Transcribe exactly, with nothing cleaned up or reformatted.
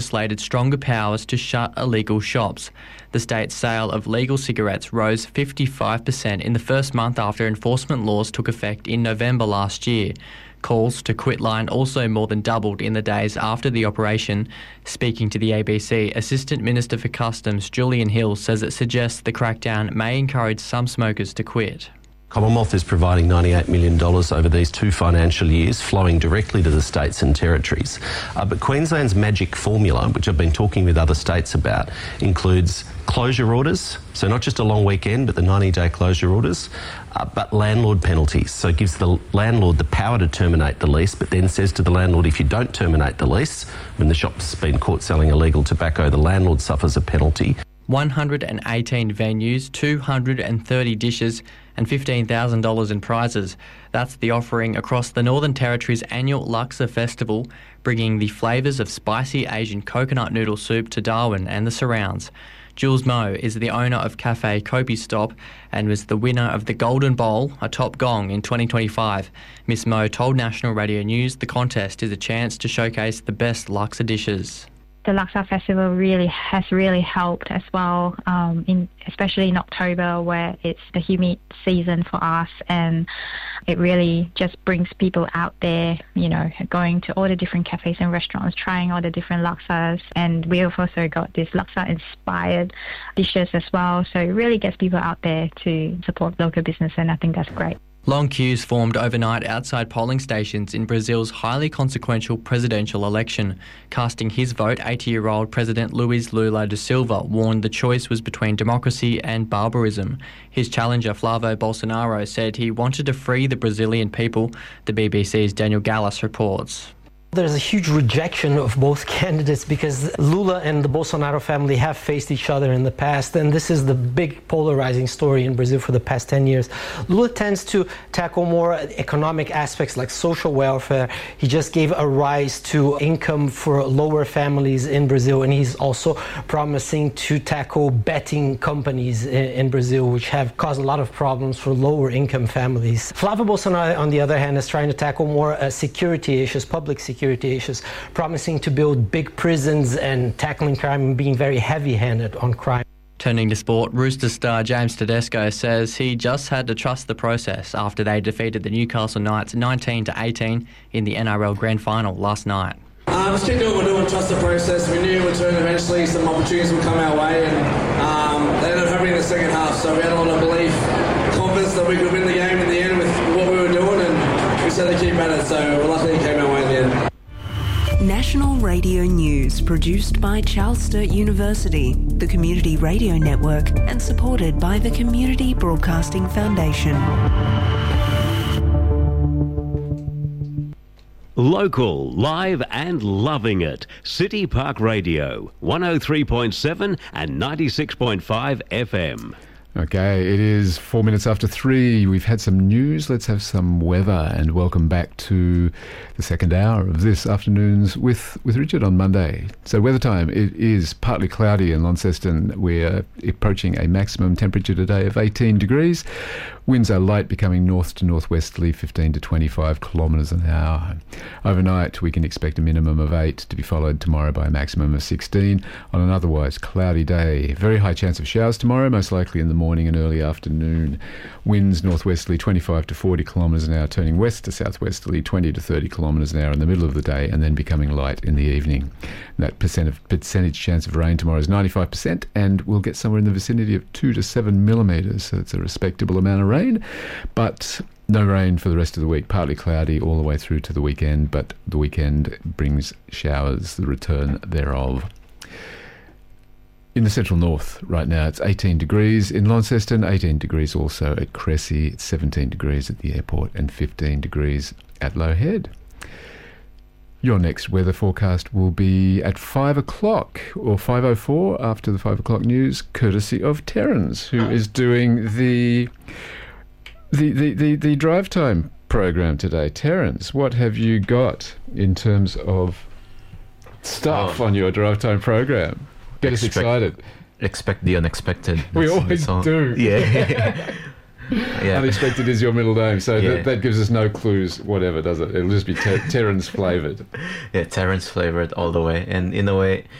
legislated stronger powers to shut illegal shops. The state's sale of legal cigarettes rose fifty-five percent in the first month after enforcement laws took effect in November last year. Calls to quit line also more than doubled in the days after the operation. Speaking to the A B C, Assistant Minister for Customs Julian Hill says it suggests the crackdown may encourage some smokers to quit. Commonwealth is providing ninety-eight million dollars over these two financial years, flowing directly to the states and territories. Uh, but Queensland's magic formula, which I've been talking with other states about, includes closure orders, so not just a long weekend, but the ninety-day closure orders, uh, but landlord penalties. So it gives the landlord the power to terminate the lease, but then says to the landlord, if you don't terminate the lease, when the shop's been caught selling illegal tobacco, the landlord suffers a penalty. one hundred eighteen venues, two hundred thirty dishes and fifteen thousand dollars in prizes. That's the offering across the Northern Territory's annual Laksa Festival, bringing the flavours of spicy Asian coconut noodle soup to Darwin and the surrounds. Jules Moe is the owner of Cafe Kopi Stop and was the winner of the Golden Bowl, a top gong, in twenty twenty-five. Miss Moe told National Radio News the contest is a chance to showcase the best Laksa dishes. The Laksa Festival really has really helped as well, um, in especially in October, where it's the humid season for us, and it really just brings people out there, you know, going to all the different cafes and restaurants, trying all the different laksas, and we have also got these laksa-inspired dishes as well, so it really gets people out there to support local business, and I think that's great. Long queues formed overnight outside polling stations in Brazil's highly consequential presidential election. Casting his vote, eighty-year-old President Luiz Lula da Silva warned the choice was between democracy and barbarism. His challenger, Flávio Bolsonaro, said he wanted to free the Brazilian people. The B B C's Daniel Gallis reports. There's a huge rejection of both candidates because Lula and the Bolsonaro family have faced each other in the past, and this is the big polarizing story in Brazil for the past ten years. Lula tends to tackle more economic aspects like social welfare. He just gave a rise to income for lower families in Brazil, and he's also promising to tackle betting companies in, in Brazil, which have caused a lot of problems for lower income families. Flávio Bolsonaro, on the other hand, is trying to tackle more uh, security issues, public security security issues, promising to build big prisons and tackling crime and being very heavy-handed on crime. Turning to sport, Roosters star James Tedesco says he just had to trust the process after they defeated the Newcastle Knights nineteen to eighteen in the N R L Grand Final last night. Uh, let's keep doing what we're doing, trust the process. We knew it would turn eventually, some opportunities would come our way, and um, they ended up happening in the second half, so we had a lot of belief, confidence that we could win the game in the end with what we were doing, and we said to keep at it, so we're lucky it came our way in the end. National Radio News, produced by Charles Sturt University, the Community Radio Network, and supported by the Community Broadcasting Foundation. Local, live and loving it. City Park Radio, one oh three point seven and ninety-six point five F M. Okay, it is four minutes after three. We've had some news. Let's have some weather, and welcome back to the second hour of this afternoon's with, with Richard on Monday. So weather time, it is partly cloudy in Launceston. We're approaching a maximum temperature today of eighteen degrees. Winds are light, becoming north to northwesterly, fifteen to twenty-five kilometres an hour. Overnight, we can expect a minimum of eight to be followed tomorrow by a maximum of sixteen on an otherwise cloudy day. Very high chance of showers tomorrow, most likely in the morning and early afternoon. Winds northwesterly, twenty-five to forty kilometres an hour, turning west to southwesterly, twenty to thirty kilometres an hour in the middle of the day, and then becoming light in the evening. That percent of, percentage chance of rain tomorrow is ninety-five percent, and we'll get somewhere in the vicinity of two to seven millimetres, so it's a respectable amount of rain, but no rain for the rest of the week. Partly cloudy all the way through to the weekend, but the weekend brings showers, the return thereof. In the central north right now, it's eighteen degrees in Launceston, eighteen degrees also at Cressy, it's seventeen degrees at the airport, and fifteen degrees at Low Head. Your next weather forecast will be at five o'clock or five oh four after the five o'clock news, courtesy of Terrence, who is doing the the the the, the drive time program today. Terrence, what have you got in terms of stuff oh. on your drive time program? Get expect, us excited. Expect the unexpected. We always do. Yeah. Yeah. Unexpected is your middle name, so Yeah. that, that gives us no clues, whatever, does it? It'll just be ter- Terence flavoured. Yeah, Terence flavored all the way. And in a way,